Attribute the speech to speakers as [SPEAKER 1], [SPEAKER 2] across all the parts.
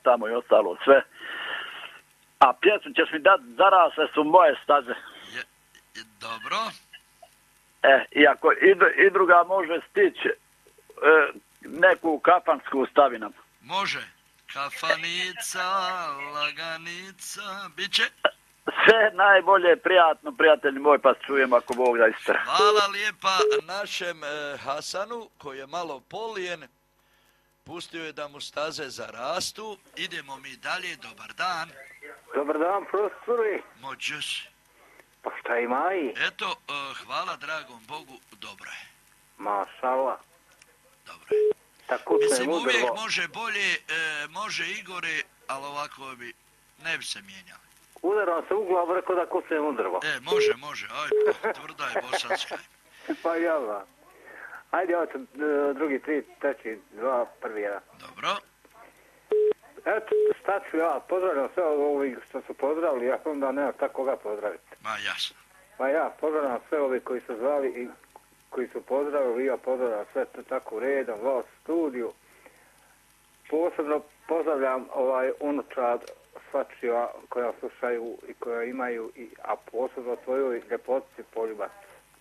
[SPEAKER 1] tamo i ostalo sve. A pjesmu ćeš mi dati Zarasle su moje staze.
[SPEAKER 2] Dobro.
[SPEAKER 1] I ako i druga može stići, neku kafansku stavi nam.
[SPEAKER 2] Može. Kafanica, laganica, biće?
[SPEAKER 1] Sve najbolje, prijatno, prijatelj moj, pa čujem ako Bog da istra.
[SPEAKER 2] Hvala lijepa našem Hasanu, koji je malo polijen. Pustio je da mu staze zarastu. Idemo mi dalje, dobar dan.
[SPEAKER 3] Dobar dan, profesori.
[SPEAKER 2] Mođeš.
[SPEAKER 3] Pa šta ima i?
[SPEAKER 2] Eto, hvala dragom Bogu, dobro je.
[SPEAKER 3] Mašala.
[SPEAKER 2] Dobro je.
[SPEAKER 3] Tako
[SPEAKER 2] mislim, uvijek može bolje, može i gore, ali ovako bi, ne bi se mijenjali.
[SPEAKER 3] Udaram se u glavu, rekao da kucnem u drvo.
[SPEAKER 2] Može, aj, tvrda je bosanska.
[SPEAKER 3] Pa java. Ajde, ovo drugi, treći, dva, prvi, jedan.
[SPEAKER 2] Dobro.
[SPEAKER 3] Eto, šta ću ja, pozdravljam sve ovi što su pozdravili, ja onda nema šta koga pozdraviti.
[SPEAKER 2] Ma jasno.
[SPEAKER 3] Pa ja, pozdravljam sve ovi koji su zvali i koji su pozdravili, ja pozdravljam sve tako redom, vas u studiju. Posebno pozdravljam unučad svačija koja slušaju i koja imaju, a posebno tvojoj ljepotici Poljubac.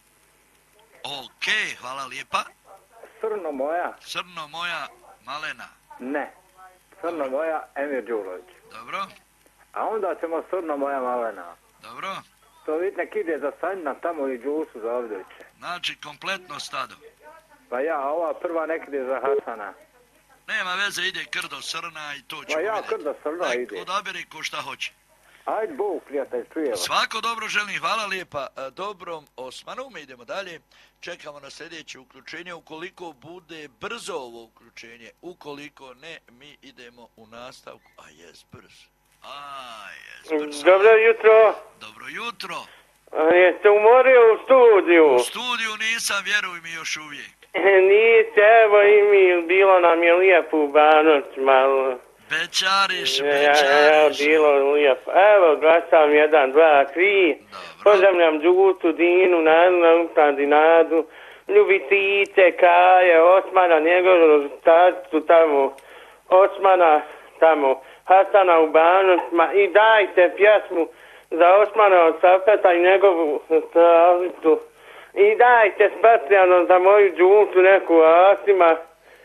[SPEAKER 2] Okej, hvala lijepa.
[SPEAKER 3] Srno moja.
[SPEAKER 2] Srno moja Malena.
[SPEAKER 3] Ne. Srno moja Emir Đulović.
[SPEAKER 2] Dobro.
[SPEAKER 3] A onda ćemo srno moja Malena.
[SPEAKER 2] Dobro.
[SPEAKER 3] To vid nek ide za Sanjina tamo i Đusu za Ovdjeće.
[SPEAKER 2] Znači, kompletno stado.
[SPEAKER 3] Pa ja, ova prva nek ide za Hasana.
[SPEAKER 2] Nema veze, ide krdo srna i to ću
[SPEAKER 3] Pa ja,
[SPEAKER 2] vidjeti.
[SPEAKER 3] krdo srna ide.
[SPEAKER 2] Odaberi ko šta hoće.
[SPEAKER 3] Ajde, Bog, prijatelj, čujeva.
[SPEAKER 2] Svako dobro želim, hvala lijepa dobrom Osmanu. Mi idemo dalje, čekamo na sljedeće uključenje. Ukoliko bude brzo ovo uključenje, ukoliko ne, mi idemo u nastavku. A jes brzo.
[SPEAKER 4] Dobro jutro.
[SPEAKER 2] Dobro jutro.
[SPEAKER 4] Jeste umorio u studiju?
[SPEAKER 2] U studiju nisam, vjeruj mi još uvijek.
[SPEAKER 4] Niste, evo i mi, bilo nam je lijepo u Banovcu malo.
[SPEAKER 2] Bećariš.
[SPEAKER 4] Bilo lijepo. Evo, glasam 1, 2, 3. Pozdravljam Đutu, Dinu, Nadu, Dinadu, Ljubitice, Kaje, Osmana, njegovu tatu tamo, Osmana tamo, Hasana u Banovcima i dajte pjesmu za Osmana od Safeta i njegovu tavitu. I dajte specijalno za moju Đutu neku Asima,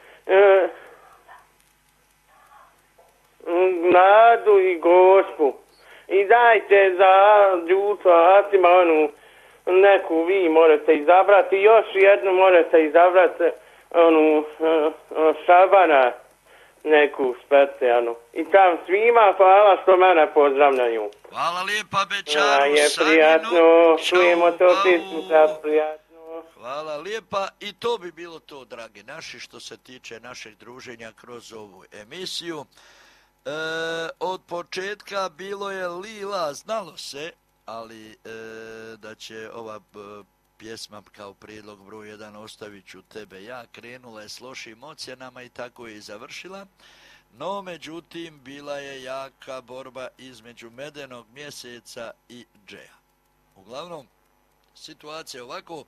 [SPEAKER 4] Nadu i Gospu. I dajte za Đutu Asima onu neku vi morate izabrati. Još jednu morate izabrati onu Šabana neku specijalnu. I tam svima hvala što mene pozdravljaju.
[SPEAKER 2] Hvala lijepa Bećaru,
[SPEAKER 4] je prijatno, čujemo to pismu, prijatno.
[SPEAKER 2] Hvala lijepa i to bi bilo to, dragi naši, što se tiče našeg druženja kroz ovu emisiju. Od početka bilo je lila, znalo se, ali da će ova pjesma kao prijedlog broj 1 ostavit ću tebe ja, krenula je s lošim ocjenama i tako je i završila. No, međutim, bila je jaka borba između Medenog mjeseca i Džeja. Uglavnom, situacija je ovako.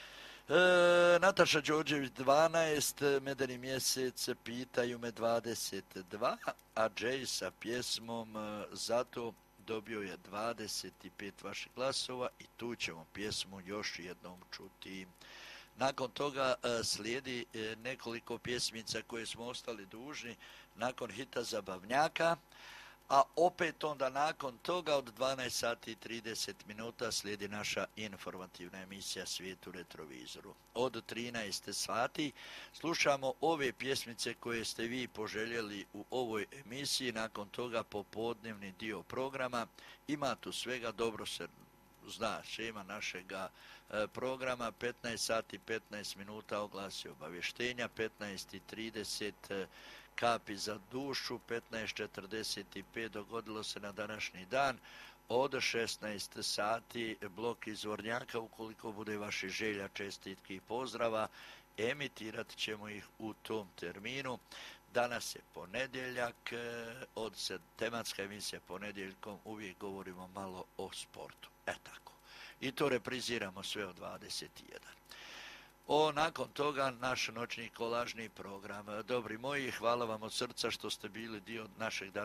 [SPEAKER 2] Nataša Đorđević 12, Medeni mjesec pitaju me 22, a Džej sa pjesmom Zato dobio je 25 vaših glasova i tu ćemo pjesmu još jednom čuti. Nakon toga slijedi nekoliko pjesmica koje smo ostali dužni nakon hita Zabavnjaka, a opet onda nakon toga od 12 sati i 30 minuta slijedi naša informativna emisija Svijet u retrovizoru. Od 13 sati slušamo ove pjesmice koje ste vi poželjeli u ovoj emisiji, nakon toga popodnevni dio programa. Ima tu svega, dobro se zna šema našega programa, 15 sati 15 minuta oglasi obavještenja, 15:30 kapi za dušu, 15:45 dogodilo se na današnji dan, od 16 sati blok izvornjaka, ukoliko bude vaši želja, čestitki i pozdrava, emitirat ćemo ih u tom terminu. Danas je ponedjeljak, tematska emisija ponedjeljkom, uvijek govorimo malo o sportu. Tako. I to repriziramo sve od 21. Nakon toga naš noćni kolažni program. Dobri moji, hvala vam od srca što ste bili dio našeg